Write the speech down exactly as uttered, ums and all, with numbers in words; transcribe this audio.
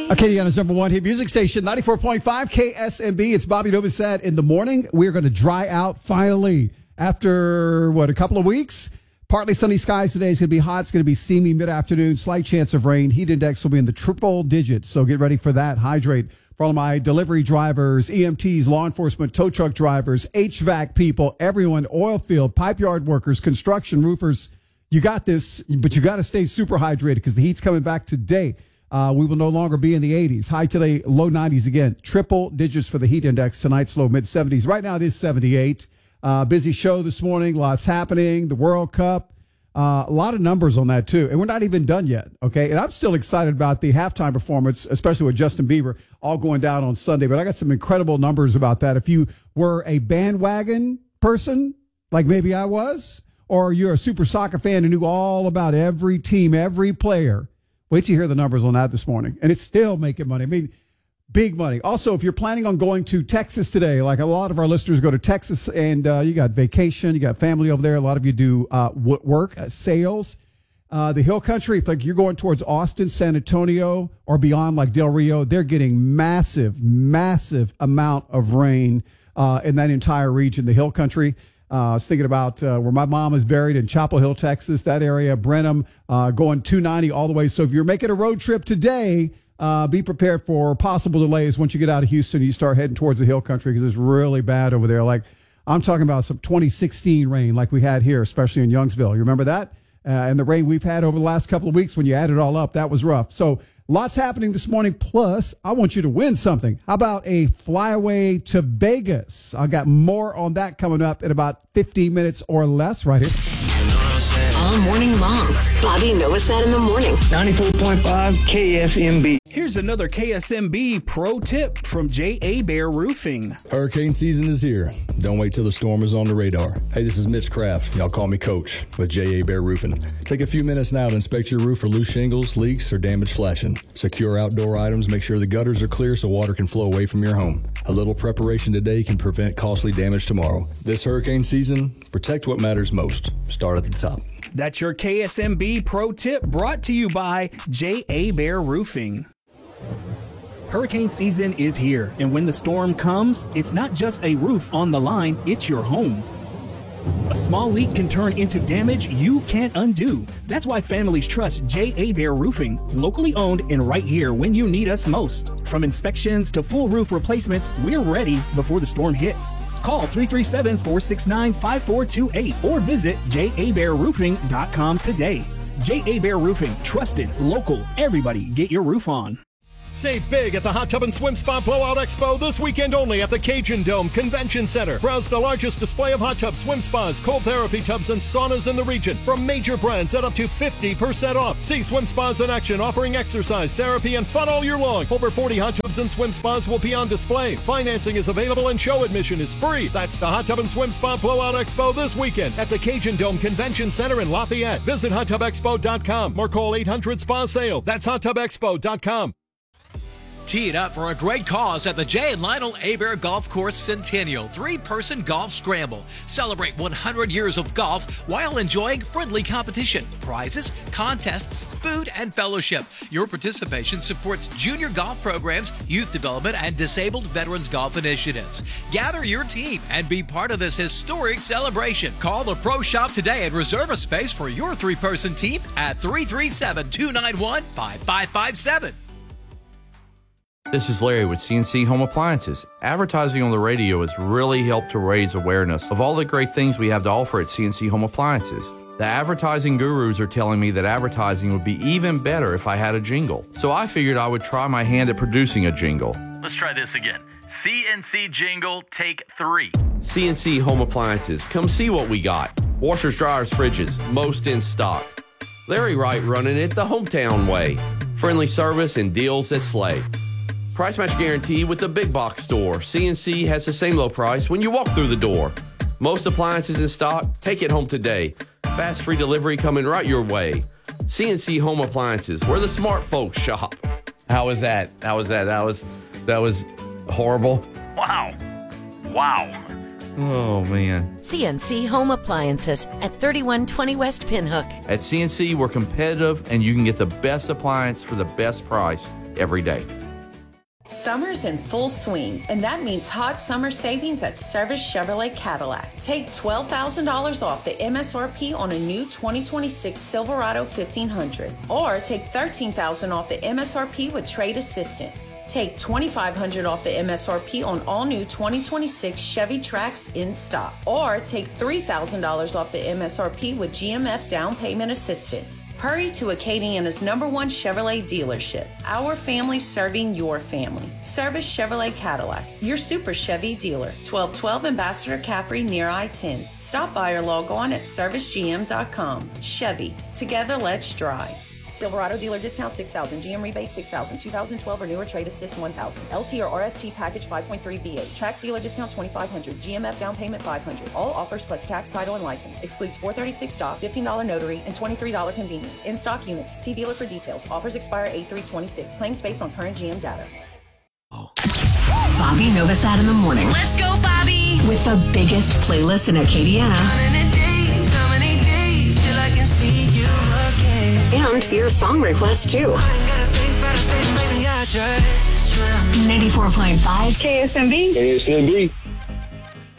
Acadiana's number one hit music station, ninety-four point five K S M B. It's Bobby Novosad in the morning. We're going to dry out finally after, what, a couple of weeks? Partly sunny skies today. It's going to be hot. It's going to be steamy mid-afternoon. Slight chance of rain. Heat index will be in the triple digits, so get ready for that. Hydrate. For all of my delivery drivers, E M Ts, law enforcement, tow truck drivers, H V A C people, everyone, oil field, pipe yard workers, construction, roofers, you got this, but you got to stay super hydrated because the heat's coming back today. Uh, we will no longer be in the eighties. High today, low nineties again. Triple digits for the heat index. Tonight's low mid seventies. Right now it is seventy-eight. Uh, busy show this morning. Lots happening. The World Cup. Uh, a lot of numbers on that, too. And we're not even done yet, okay? And I'm still excited about the halftime performance, especially with Justin Bieber, all going down on Sunday. But I got some incredible numbers about that. If you were a bandwagon person, like maybe I was, or you're a super soccer fan and knew all about every team, every player, wait till you hear the numbers on that this morning. And it's still making money. I mean, big money. Also, if you're planning on going to Texas today, like a lot of our listeners go to Texas and uh, you got vacation, you got family over there. A lot of you do uh, work, uh, sales. Uh, the Hill Country, if like you're going towards Austin, San Antonio, or beyond like Del Rio, they're getting massive, massive amount of rain uh, in that entire region, the Hill Country. Uh, I was thinking about uh, where my mom is buried in Chapel Hill, Texas, that area, Brenham, uh, going two ninety all the way. So if you're making a road trip today, uh, be prepared for possible delays once you get out of Houston and you start heading towards the Hill Country because it's really bad over there. Like I'm talking about some twenty sixteen rain like we had here, especially in Youngsville. You remember that? Uh, and the rain we've had over the last couple of weeks, when you add it all up, that was rough. So lots happening this morning. Plus, I want you to win something. How about a flyaway to Vegas? I got more on that coming up in about fifteen minutes or less right here. All morning long. Bobby Novosad in the morning. ninety-four point five K S M B. Here's another K S M B pro tip from J A. Bear Roofing. Hurricane season is here. Don't wait till the storm is on the radar. Hey, this is Mitch Kraft. Y'all call me Coach with J A. Bear Roofing. Take a few minutes now to inspect your roof for loose shingles, leaks, or damaged flashing. Secure outdoor items. Make sure the gutters are clear so water can flow away from your home. A little preparation today can prevent costly damage tomorrow. This hurricane season, protect what matters most. Start at the top. That's your K S M B pro tip brought to you by J A. Bear Roofing. Hurricane season is here, and when the storm comes, it's not just a roof on the line, it's your home. A small leak can turn into damage you can't undo. That's why families trust J A. Bear Roofing, locally owned and right here when you need us most. From inspections to full roof replacements, we're ready before the storm hits. Call three three seven, four six nine, five four two eight or visit j a bear roofing dot com today. J A. Bear Roofing, trusted, local, everybody get your roof on. Save big at the Hot Tub and Swim Spa Blowout Expo this weekend only at the Cajun Dome Convention Center. Browse the largest display of hot tubs, swim spas, cold therapy tubs, and saunas in the region from major brands at up to fifty percent off. See swim spas in action, offering exercise, therapy, and fun all year long. Over forty hot tubs and swim spas will be on display. Financing is available and show admission is free. That's the Hot Tub and Swim Spa Blowout Expo this weekend at the Cajun Dome Convention Center in Lafayette. Visit hot tub expo dot com or call eight hundred SPA SALE. That's hot tub expo dot com. Tee it up for a great cause at the Jay and Lionel Hebert Golf Course Centennial three-person golf scramble. Celebrate one hundred years of golf while enjoying friendly competition, prizes, contests, food, and fellowship. Your participation supports junior golf programs, youth development, and disabled veterans golf initiatives. Gather your team and be part of this historic celebration. Call the Pro Shop today and reserve a space for your three-person team at three three seven, two nine one, five five five seven. This is Larry with C N C Home Appliances. Advertising on the radio has really helped to raise awareness of all the great things we have to offer at C N C Home Appliances. The advertising gurus are telling me that advertising would be even better if I had a jingle. So I figured I would try my hand at producing a jingle. Let's try this again. C N C jingle, take three. C N C Home Appliances. Come see what we got. Washers, dryers, fridges, most in stock. Larry Wright running it the hometown way. Friendly service and deals that slay. Price match guarantee with the big box store. C N C has the same low price when you walk through the door. Most appliances in stock, take it home today. Fast free delivery coming right your way. C N C Home Appliances, where the smart folks shop. How was that? How was that? That was that was horrible. Wow. Wow. Oh, man. C N C Home Appliances at thirty-one twenty West Pinhook. At C N C, we're competitive, and you can get the best appliance for the best price. every day. Summer's in full swing, and that means hot summer savings at Service Chevrolet Cadillac. Take twelve thousand dollars off the M S R P on a new twenty twenty-six Silverado fifteen hundred, or take thirteen thousand dollars off the M S R P with trade assistance. Take twenty-five hundred dollars off the M S R P on all new twenty twenty-six Chevy Trax in stock, or take three thousand dollars off the M S R P with G M F down payment assistance. Hurry to Acadiana's number one Chevrolet dealership. Our family serving your family. Service Chevrolet Cadillac, your super Chevy dealer. twelve twelve Ambassador Caffrey near I ten. Stop by or log on at service g m dot com. Chevy, together let's drive. Silverado dealer discount six thousand, G M rebate six thousand, two thousand twelve or newer trade assist one thousand, L T or R S T package five point three V eight, Trax dealer discount twenty-five hundred, G M F down payment five hundred. All offers plus tax, title, and license. Excludes four thirty-six stock, fifteen dollars notary, and twenty-three dollars convenience. In stock units. See dealer for details. Offers expire eight three twenty-six. Claims based on current G M data. Bobby Novosad in the morning. Let's go, Bobby! With the biggest playlist in Acadiana. And your song requests too. ninety-four point five K S M B. K S M B.